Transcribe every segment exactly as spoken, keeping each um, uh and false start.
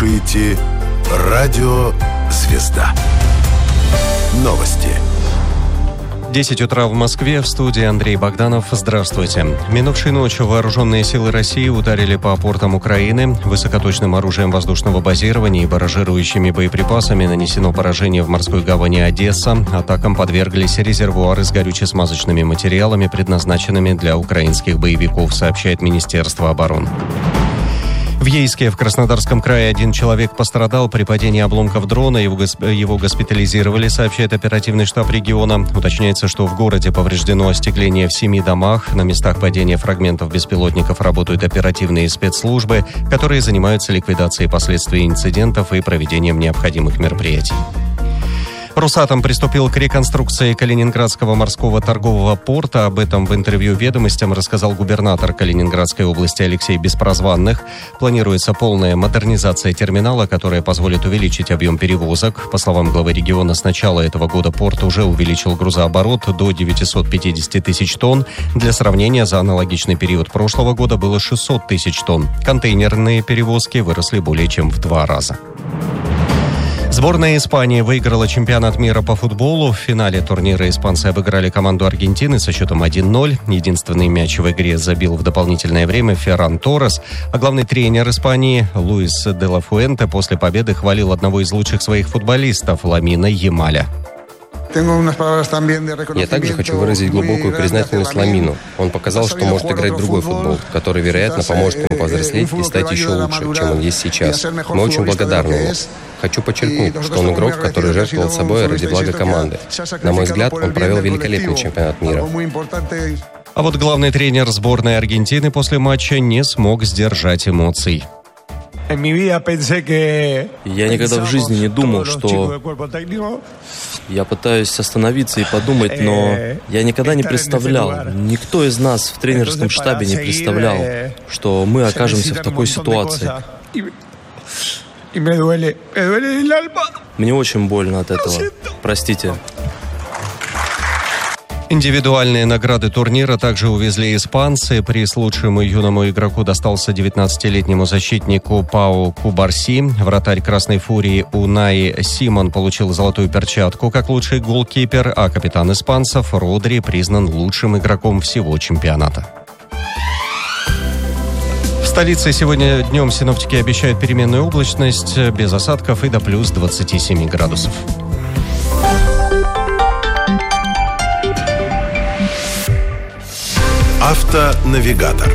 слушаете Радио «Звезда». Новости. десять утра в Москве, в студии Андрей Богданов. Здравствуйте. Минувшей ночью вооруженные силы России ударили по портам Украины. Высокоточным оружием воздушного базирования и баражирующими боеприпасами нанесено поражение в морской гавани Одесса. Атакам подверглись резервуары с горюче-смазочными материалами, предназначенными для украинских боевиков, сообщает Министерство обороны. В Ейске, в Краснодарском крае, один человек пострадал при падении обломков дрона. Его, госп... Его госпитализировали, сообщает оперативный штаб региона. Уточняется, что в городе повреждено остекление в семи домах. На местах падения фрагментов беспилотников работают оперативные спецслужбы, которые занимаются ликвидацией последствий инцидентов и проведением необходимых мероприятий. Росатом приступил к реконструкции Калининградского морского торгового порта. Об этом в интервью «Ведомостям» рассказал губернатор Калининградской области Алексей Беспрозванных. Планируется полная модернизация терминала, которая позволит увеличить объем перевозок. По словам главы региона, с начала этого года порт уже увеличил грузооборот до девятьсот пятьдесят тысяч тонн. Для сравнения, за аналогичный период прошлого года было шестьсот тысяч тонн. Контейнерные перевозки выросли более чем в два раза. Сборная Испании выиграла чемпионат мира по футболу. В финале турнира испанцы обыграли команду Аргентины со счетом один ноль. Единственный мяч в игре забил в дополнительное время Ферран Торрес. А главный тренер Испании Луис де ла Фуэнте после победы хвалил одного из лучших своих футболистов Ламина Ямаля. Я также хочу выразить глубокую признательность Ламину. Он показал, что может играть в другой футбол, который, вероятно, поможет ему повзрослеть и стать еще лучше, чем он есть сейчас. Мы очень благодарны ему. Хочу подчеркнуть, что он игрок, который жертвовал собой ради блага команды. На мой взгляд, он провел великолепный чемпионат мира. А вот главный тренер сборной Аргентины после матча не смог сдержать эмоций. Я никогда в жизни не думал, что я пытаюсь остановиться и подумать, но я никогда не представлял, никто из нас в тренерском штабе не представлял, что мы окажемся в такой ситуации. Мне очень больно от этого. Простите. Индивидуальные награды турнира также увезли испанцы. Приз лучшему юному игроку достался девятнадцатилетнему защитнику Пау Кубарси. Вратарь «Красной фурии» Унаи Симон получил золотую перчатку как лучший голкипер, а капитан испанцев Родри признан лучшим игроком всего чемпионата. В столице сегодня днем синоптики обещают переменную облачность, без осадков и до плюс двадцати семи градусов. Автонавигатор.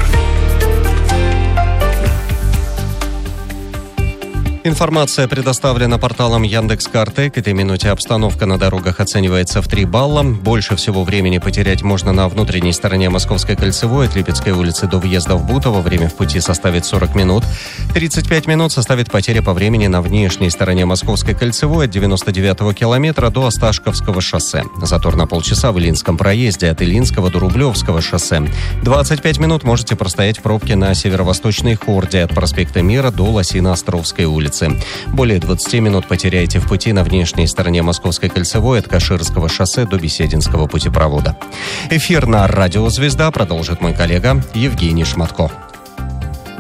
Информация предоставлена порталом Яндекс.Карты. К этой минуте обстановка на дорогах оценивается в три балла. Больше всего времени потерять можно на внутренней стороне Московской кольцевой от Липецкой улицы до въезда в Бутово. Время в пути составит сорок минут. тридцать пять минут составит потеря по времени на внешней стороне Московской кольцевой от девяносто девятого километра до Осташковского шоссе. Затор на полчаса в Илинском проезде от Илинского до Рублевского шоссе. двадцать пять минут можете простоять в пробке на северо-восточной Хорде от проспекта Мира до Лосино-Островской улицы. Более двадцати минут потеряете в пути на внешней стороне Московской кольцевой от Каширского шоссе до Бесединского путепровода. Эфир на радио «Звезда» продолжит мой коллега Евгений Шматко.